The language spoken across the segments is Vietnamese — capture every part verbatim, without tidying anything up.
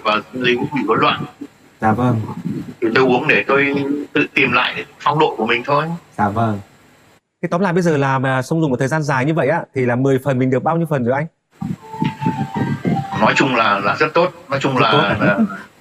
và sinh lý bị rối loạn. Dạ vâng. Thì tôi uống để tôi tự tìm lại phong độ của mình thôi. Dạ vâng. Thế tóm lại bây giờ là mà xong dùng một thời gian dài như vậy á thì là mười phần mình được bao nhiêu phần rồi anh? Nói chung là là rất tốt, nói chung Rất là, tốt. là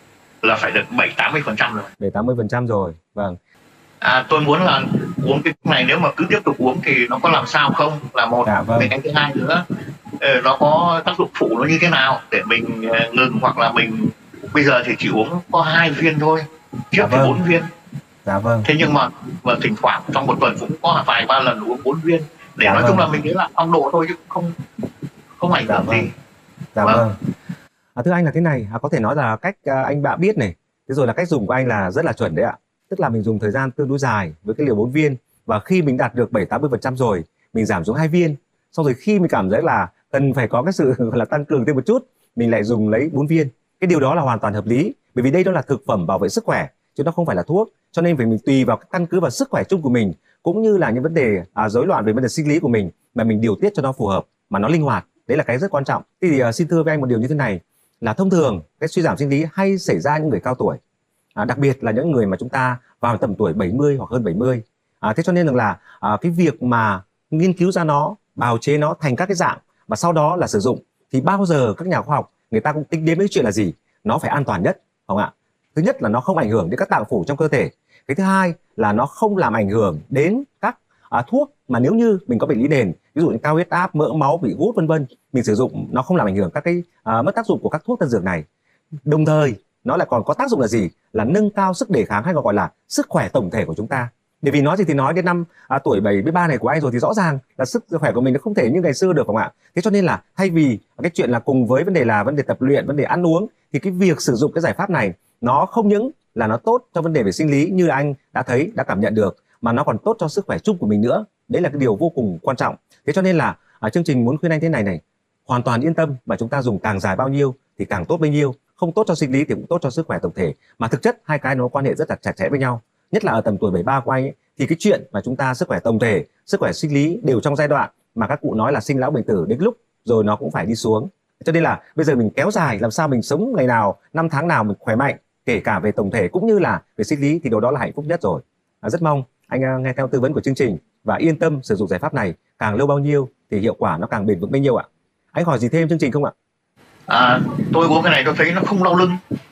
là phải được bảy tám mươi phần trăm rồi. bảy tám mươi phần trăm rồi. Vâng. À, tôi muốn là uống cái thuốc này nếu mà cứ tiếp tục uống thì nó có làm sao không là một. Dạ vâng. Cái thứ hai nữa, nó có tác dụng phụ nó như thế nào để mình ngừng, hoặc là mình bây giờ thì chỉ uống có hai viên thôi, trước Dạ thì vâng. bốn viên. Dạ vâng. Thế nhưng mà, mà thỉnh thoảng trong một tuần cũng có vài ba lần uống bốn viên để Dạ nói vâng. chung là mình lấy lại phong độ thôi chứ không không ảnh Dạ hưởng vâng. gì. Dạ Vâng. vâng. À, thưa anh là thế này, à, có thể nói là cách à, anh đã biết này, thế rồi là cách dùng của anh là rất là chuẩn đấy ạ. Tức là mình dùng thời gian tương đối dài với cái liều bốn viên, và khi mình đạt được bảy tám mươi phần trăm rồi, mình giảm xuống hai viên. Xong rồi khi mình cảm thấy là cần phải có cái sự gọi là tăng cường thêm một chút, mình lại dùng lấy bốn viên. Cái điều đó là hoàn toàn hợp lý, bởi vì đây đó là thực phẩm bảo vệ sức khỏe chứ nó không phải là thuốc, cho nên phải mình tùy vào căn cứ vào sức khỏe chung của mình, cũng như là những vấn đề à, rối loạn về vấn đề sinh lý của mình mà mình điều tiết cho nó phù hợp mà nó linh hoạt. Đấy là cái rất quan trọng. Thì uh, xin thưa với anh một điều như thế này, là thông thường cái suy giảm sinh lý hay xảy ra những người cao tuổi, à, đặc biệt là những người mà chúng ta vào tầm tuổi bảy mươi hoặc hơn bảy mươi. À, thế cho nên rằng là à, cái việc mà nghiên cứu ra nó, bào chế nó thành các cái dạng và sau đó là sử dụng, thì bao giờ các nhà khoa học người ta cũng tính đến cái chuyện là gì? Nó phải an toàn nhất, không ạ? Thứ nhất là nó không ảnh hưởng đến các tạng phủ trong cơ thể. Cái thứ hai là nó không làm ảnh hưởng đến các à, thuốc mà nếu như mình có bệnh lý nền, ví dụ như cao huyết áp, mỡ máu, bị gút vân vân, mình sử dụng nó không làm ảnh hưởng các cái à, mất tác dụng của các thuốc tân dược này. Đồng thời nó lại còn có tác dụng là gì? Là nâng cao sức đề kháng, hay còn gọi là sức khỏe tổng thể của chúng ta. Bởi vì nói gì thì nói, đến năm à, tuổi bảy mươi ba này của anh rồi thì rõ ràng là sức khỏe của mình nó không thể như ngày xưa được, không ạ? Thế cho nên là thay vì cái chuyện là cùng với vấn đề là vấn đề tập luyện, vấn đề ăn uống, thì cái việc sử dụng cái giải pháp này nó không những là nó tốt cho vấn đề về sinh lý như là anh đã thấy, đã cảm nhận được, mà nó còn tốt cho sức khỏe chung của mình nữa. Đấy là cái điều vô cùng quan trọng. Thế cho nên là à, chương trình muốn khuyên anh thế này này, hoàn toàn yên tâm, mà chúng ta dùng càng dài bao nhiêu thì càng tốt bấy nhiêu. Không tốt cho sinh lý thì cũng tốt cho sức khỏe tổng thể, mà thực chất hai cái nó quan hệ rất là chặt chẽ với nhau. Nhất là ở tầm tuổi bảy mươi ba của anh ấy, thì cái chuyện mà chúng ta sức khỏe tổng thể, sức khỏe sinh lý đều trong giai đoạn mà các cụ nói là sinh lão bệnh tử, đến lúc rồi nó cũng phải đi xuống. Cho nên là bây giờ mình kéo dài làm sao mình sống ngày nào, năm tháng nào mình khỏe mạnh, kể cả về tổng thể cũng như là về sinh lý, thì điều đó là hạnh phúc nhất rồi. À, rất mong anh nghe theo tư vấn của chương trình và yên tâm sử dụng giải pháp này, càng lâu bao nhiêu thì hiệu quả nó càng bền vững bấy nhiêu ạ. Anh hỏi gì thêm chương trình không ạ? À, tôi uống cái này tôi thấy nó không đau lưng.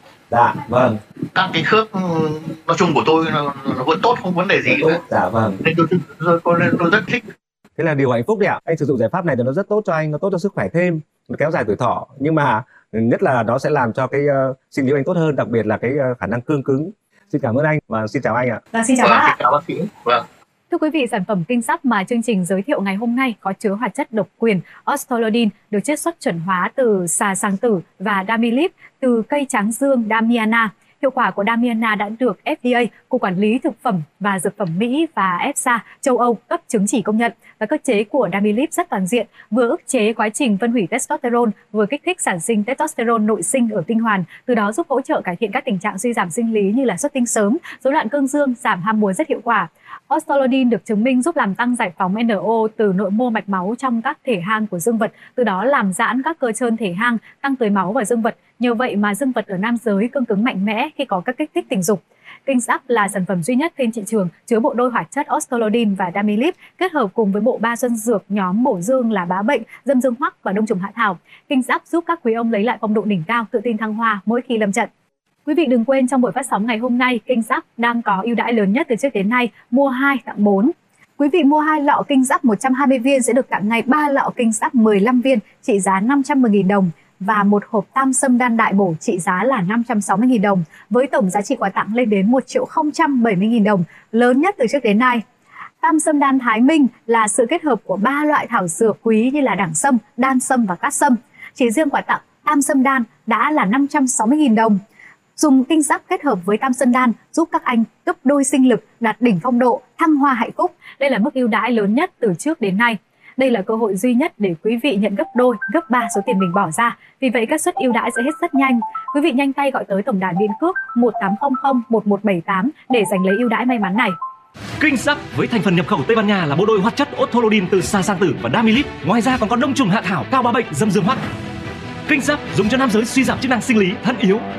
Dạ vâng. Các cái khớp nói chung của tôi nó, nó vẫn tốt, không vấn đề gì cả. Dạ vâng. Nên tôi, tôi, tôi, tôi, tôi rất thích. Thế là điều hạnh phúc đấy ạ. Anh sử dụng giải pháp này thì nó rất tốt cho anh, nó tốt cho sức khỏe thêm, nó kéo dài tuổi thọ, nhưng mà nhất là nó sẽ làm cho cái uh, sinh lý anh tốt hơn, đặc biệt là cái uh, khả năng cương cứng. Xin cảm ơn anh và xin chào anh ạ. Vâng, xin chào Vâng, bác xin ạ. chào bác sĩ. Vâng. Thưa quý vị, sản phẩm kinh sắc mà chương trình giới thiệu ngày hôm nay có chứa hoạt chất độc quyền Ostolodin, được chiết xuất chuẩn hóa từ xà sàng tử và Damilip từ cây tráng dương Damiana. Hiệu quả của Damiana đã được F D A, Cục Quản lý Thực phẩm và Dược phẩm Mỹ và E F S A châu Âu cấp chứng chỉ công nhận, và cơ chế của Damilip rất toàn diện, vừa ức chế quá trình phân hủy testosterone, vừa kích thích sản sinh testosterone nội sinh ở tinh hoàn, từ đó giúp hỗ trợ cải thiện các tình trạng suy giảm sinh lý như là xuất tinh sớm, rối loạn cương dương, giảm ham muốn rất hiệu quả. Ostolodin được chứng minh giúp làm tăng giải phóng N O từ nội mô mạch máu trong các thể hang của dương vật, từ đó làm giãn các cơ trơn thể hang, tăng tưới máu vào dương vật. Nhờ vậy mà dương vật ở nam giới cương cứng mạnh mẽ khi có các kích thích tình dục. Kinh Sắc là sản phẩm duy nhất trên thị trường chứa bộ đôi hoạt chất Ostolodin và Damilip kết hợp cùng với bộ ba xuân dược nhóm bổ dương là bá bệnh, dâm dương hoắc và đông trùng hạ thảo. Kinh Sắc giúp các quý ông lấy lại phong độ đỉnh cao, tự tin thăng hoa mỗi khi lâm trận. Quý vị đừng quên, trong buổi phát sóng ngày hôm nay, Kinh Sắc đang có ưu đãi lớn nhất từ trước đến nay, mua hai tặng bốn. Quý vị mua hai lọ Kinh Sắc một trăm hai mươi viên sẽ được tặng ngay ba lọ Kinh Sắc mười lăm viên trị giá năm trăm mười nghìn đồng và một hộp tam sâm đan đại bổ trị giá là năm trăm sáu mươi nghìn đồng, với tổng giá trị quà tặng lên đến một triệu không trăm bảy mươi nghìn đồng, lớn nhất từ trước đến nay. Tam sâm đan Thái Minh là sự kết hợp của ba loại thảo dược quý như là đẳng sâm, đan sâm và cát sâm. Chỉ riêng quà tặng tam sâm đan đã là năm trăm sáu mươi nghìn đồng. Dùng Kinh Sắc kết hợp với tam sâm đan giúp các anh gấp đôi sinh lực, đạt đỉnh phong độ, thăng hoa hạnh phúc. Đây là mức ưu đãi lớn nhất từ trước đến nay. Đây là cơ hội duy nhất để quý vị nhận gấp đôi, gấp ba số tiền mình bỏ ra. Vì vậy các suất ưu đãi sẽ hết rất nhanh. Quý vị nhanh tay gọi tới tổng đài miễn cước một tám không không một một bảy tám để giành lấy ưu đãi may mắn này. Kinh Sắc với thành phần nhập khẩu Tây Ban Nha là bộ đôi hoạt chất Ostolodin từ xà sàng tử và Damilip. Ngoài ra còn có đông trùng hạ thảo, cao bá bệnh, dâm dương hoắc. Kinh Sắc dùng cho nam giới suy giảm chức năng sinh lý, thận yếu,